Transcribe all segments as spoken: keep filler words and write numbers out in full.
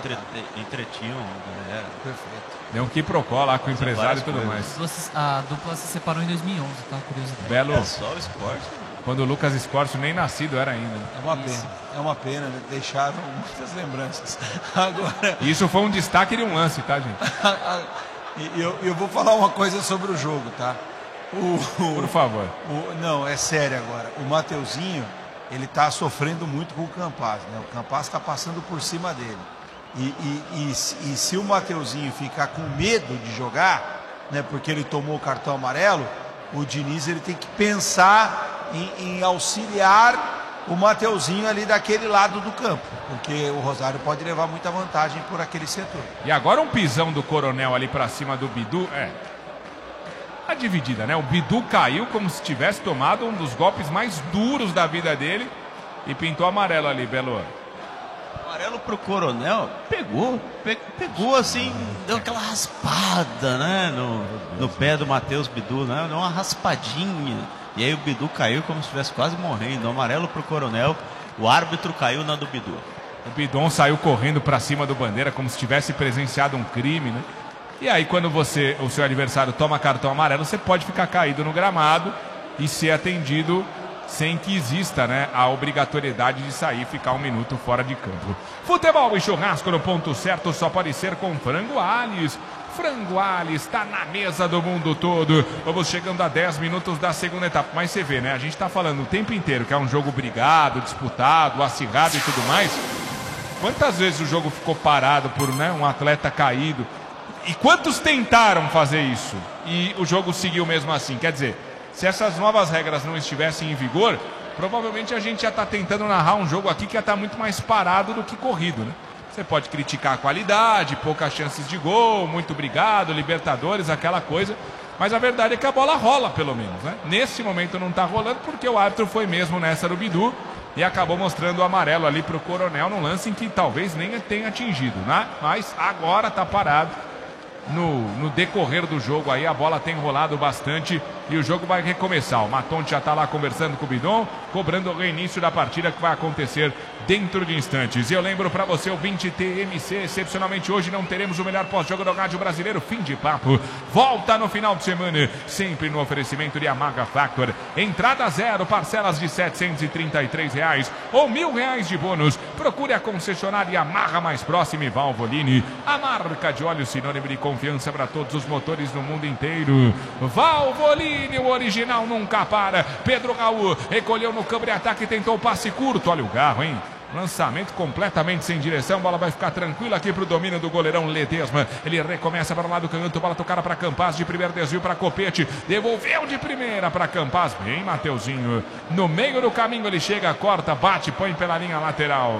entre, entretinham a galera. Perfeito. Deu um quiprocó lá com o empresário e tudo coisas. mais. A dupla se separou em dois mil e onze, tá? Curiosidade. Belo. É só o esporte. Quando o Lucas Escorcio nem nascido era ainda. É uma pena, é uma pena, né? Deixaram muitas lembranças. Agora. Isso foi um destaque de um lance, tá, gente? E eu, eu vou falar uma coisa sobre o jogo, tá? O, o, Por favor. O, não, é sério agora. O Mateuzinho, ele tá sofrendo muito com o Campaz, né? O Campaz está passando por cima dele. E, e, e, e se o Mateuzinho ficar com medo de jogar, né? Porque ele tomou o cartão amarelo, o Diniz ele tem que pensar em, em auxiliar o Mateuzinho ali daquele lado do campo, porque o Rosário pode levar muita vantagem por aquele setor. E agora um pisão do Coronel ali pra cima do Bidu, é a dividida, né? O Bidu caiu como se tivesse tomado um dos golpes mais duros da vida dele e pintou amarelo ali, Belo. Amarelo pro Coronel, pegou, pe, pegou assim, deu aquela raspada, né, no, no pé do Matheus Bidu, né, deu uma raspadinha. E aí o Bidu caiu como se estivesse quase morrendo. Amarelo pro Coronel, o árbitro caiu na do Bidu. O Bidon saiu correndo pra cima do Bandeira como se tivesse presenciado um crime, né? E aí quando você, o seu adversário toma cartão amarelo, você pode ficar caído no gramado e ser atendido sem que exista, né, a obrigatoriedade de sair e ficar um minuto fora de campo. Futebol e churrasco no ponto certo só pode ser com Frango Alhes. Frango Alhes está na mesa do mundo todo. Vamos chegando a dez minutos da segunda etapa. Mas você vê, né? A gente está falando o tempo inteiro que é um jogo brigado, disputado, acirrado e tudo mais. Quantas vezes o jogo ficou parado por, né, um atleta caído? E quantos tentaram fazer isso? E o jogo seguiu mesmo assim. Quer dizer, se essas novas regras não estivessem em vigor, provavelmente a gente já está tentando narrar um jogo aqui que já está muito mais parado do que corrido, né? Você pode criticar a qualidade, poucas chances de gol, muito obrigado, Libertadores, aquela coisa. Mas a verdade é que a bola rola, pelo menos, né? Nesse momento não está rolando porque o árbitro foi mesmo nessa do Bidu e acabou mostrando o amarelo ali para o Coronel num lance em que talvez nem tenha atingido, né? Mas agora está parado. No, no decorrer do jogo aí a bola tem rolado bastante e o jogo vai recomeçar. O Matonte já está lá conversando com o Bidon, cobrando o reinício da partida que vai acontecer dentro de instantes. E eu lembro para você, o vinte T M C, excepcionalmente hoje não teremos o melhor pós-jogo do rádio brasileiro. Fim de papo, volta no final de semana, sempre no oferecimento de Yamaha Factor. Entrada zero, parcelas de setecentos e trinta e três reais ou mil reais de bônus. Procure a concessionária Yamaha mais próxima e Valvoline, a marca de óleo sinônimo de confiança para todos os motores no mundo inteiro. Valvoline, o original nunca para. Pedro Raul recolheu no câmbio de ataque e tentou o passe curto. Olha o garro, hein? Lançamento completamente sem direção. Bola vai ficar tranquila aqui para o domínio do goleirão Ledesma. Ele recomeça para o lado canhoto. Bola tocada para Campaz. De primeiro desvio para Copete. Devolveu de primeira para Campaz. Bem, Mateuzinho. No meio do caminho ele chega, corta, bate, põe pela linha lateral.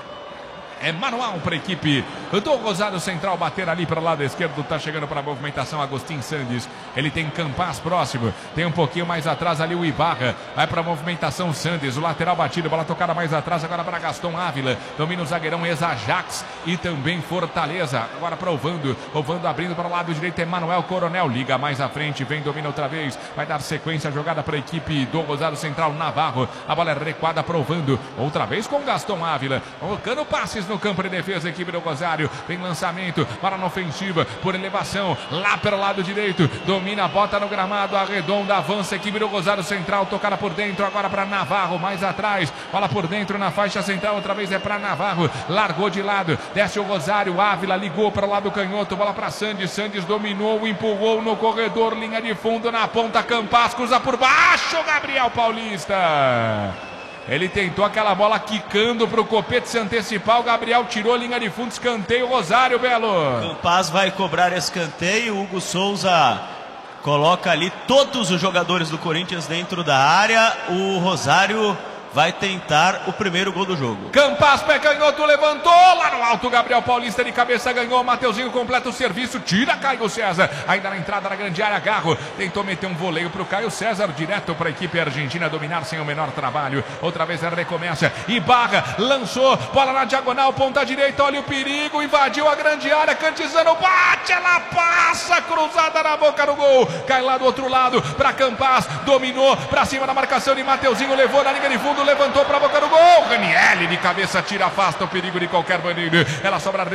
É manual para a equipe do Rosário Central bater ali para o lado esquerdo. Tá chegando para a movimentação Agostinho Sandes. Ele tem Campaz próximo. Tem um pouquinho mais atrás ali o Ibarra. Vai para a movimentação Sandes. O lateral batido. Bola tocada mais atrás agora para Gaston Ávila. Domina o zagueirão Ex-Ajax e também Fortaleza. Agora para o Vando. O Vando abrindo para o lado direito. Emanuel Coronel. Liga mais à frente. Vem, domina outra vez. Vai dar sequência jogada para a equipe do Rosário Central. Navarro. A bola é recuada para o Vando. Outra vez com Gaston Ávila. Colocando passes no campo de defesa, equipe do Rosário. Vem lançamento para na ofensiva por elevação lá pelo lado direito. Domina, bota no gramado, arredonda, avança a equipe do Rosário Central. Tocada por dentro agora para Navarro, mais atrás. Bola por dentro na faixa central, outra vez é para Navarro. Largou de lado, desce o Rosário. Ávila ligou para o lado canhoto. Bola para Sandes. Sandes dominou, empurrou no corredor, linha de fundo na ponta. Campaz cruza por baixo. Gabriel Paulista. Ele tentou aquela bola quicando para o Copete se antecipar. O Gabriel tirou linha de fundo, escanteio. Rosário, Belo. Campaz vai cobrar escanteio. Hugo Souza coloca ali todos os jogadores do Corinthians dentro da área. O Rosário vai tentar o primeiro gol do jogo. Campaz, pé canhoto, levantou lá no alto. Gabriel Paulista de cabeça ganhou. Mateuzinho completa o serviço. Tira Caio César. Ainda na entrada da grande área. Garro tentou meter um voleio para o Caio César. Direto para a equipe argentina dominar sem o menor trabalho. Outra vez ela recomeça. Ibarra lançou. Bola na diagonal. Ponta direita. Olha o perigo. Invadiu a grande área. Cantizano bate. Ela passa. Cruzada na boca do gol. Cai lá do outro lado para Campaz. Dominou para cima da marcação de Mateuzinho. Levou na linha de fundo. Levantou para a boca do gol. Ranieri de cabeça tira, afasta o perigo de qualquer bandeira. Ela sobra